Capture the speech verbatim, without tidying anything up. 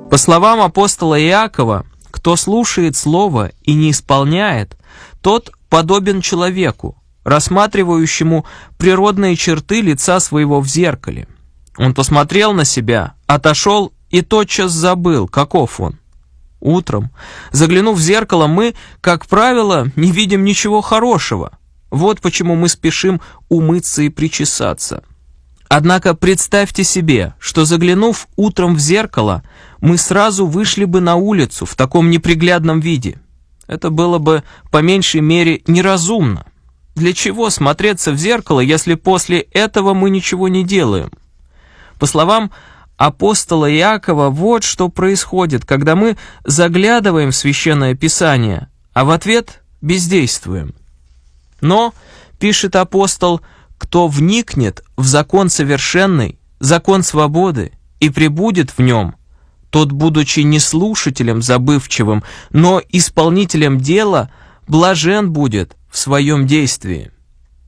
По словам апостола Иакова, кто слушает слово и не исполняет, тот подобен человеку, рассматривающему природные черты лица своего в зеркале. Он посмотрел на себя, отошел и тотчас забыл, каков он. Утром, заглянув в зеркало, мы, как правило, не видим ничего хорошего. Вот почему мы спешим умыться и причесаться. Однако представьте себе, что, заглянув утром в зеркало, мы сразу вышли бы на улицу в таком неприглядном виде. Это было бы, по меньшей мере, неразумно. Для чего смотреться в зеркало, если после этого мы ничего не делаем? По словам апостола Иакова, вот что происходит, когда мы заглядываем в Священное Писание, а в ответ бездействуем. Но, пишет апостол, кто вникнет в закон совершенный, закон свободы, и пребудет в нем, тот, будучи не слушателем забывчивым, но исполнителем дела, блажен будет в своем действии.